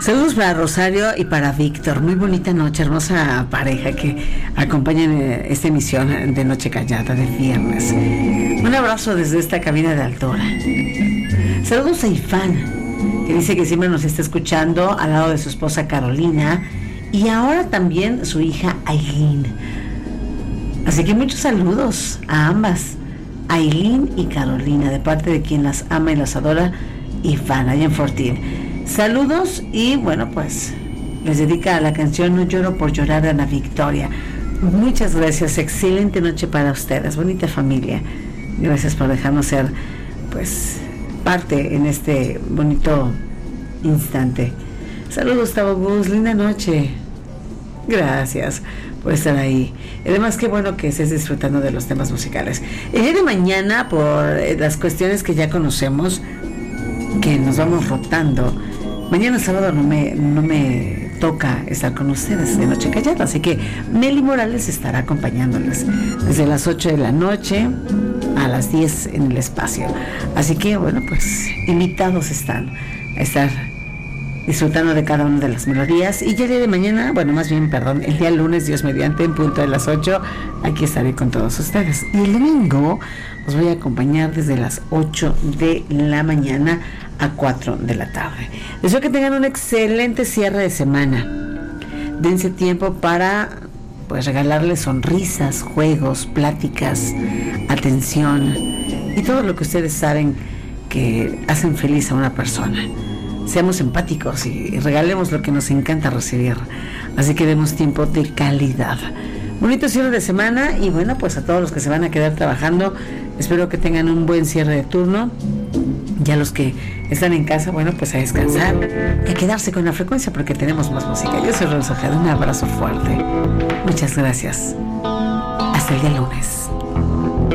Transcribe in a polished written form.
Saludos para Rosario y para Víctor. Muy bonita noche, hermosa pareja que acompañan esta emisión de Noche Callada de viernes. Un abrazo desde esta cabina de Altora. Saludos a Ifán, que dice que siempre nos está escuchando al lado de su esposa Carolina y ahora también su hija Aileen. Así que muchos saludos a ambas, Aileen y Carolina, de parte de quien las ama y las adora, Ifán, allá en Fortín. Saludos y bueno, pues les dedica la canción No lloro por llorar a Ana Victoria. Muchas gracias, excelente noche para ustedes, bonita familia. Gracias por dejarnos ser pues parte en este bonito instante. Saludos, Gustavo Bus, linda noche. Gracias por estar ahí. Además, qué bueno que estés disfrutando de los temas musicales. El día de mañana, por las cuestiones que ya conocemos, que nos vamos rotando, mañana sábado no me toca estar con ustedes de Noche Callada, así que Meli Morales estará acompañándoles desde las 8 de la noche a las 10 en el espacio. Así que bueno, pues invitados están a estar disfrutando de cada una de las melodías. Y ya el día de mañana, bueno, más bien, perdón, el día lunes, Dios mediante, en punto de las 8, aquí estaré con todos ustedes. Y el domingo os voy a acompañar desde las 8 de la mañana a 4 de la tarde. Deseo que tengan un excelente cierre de semana. Dense tiempo para pues regalarles sonrisas, juegos, pláticas, atención y todo lo que ustedes saben que hacen feliz a una persona. Seamos empáticos y regalemos lo que nos encanta recibir. Así que demos tiempo de calidad. Bonito cierre de semana y bueno, pues a todos los que se van a quedar trabajando, espero que tengan un buen cierre de turno. Ya los que están en casa, bueno, pues a descansar y a quedarse con la frecuencia porque tenemos más música. Yo soy Rosa Ojeda, un abrazo fuerte. Muchas gracias. Hasta el día lunes.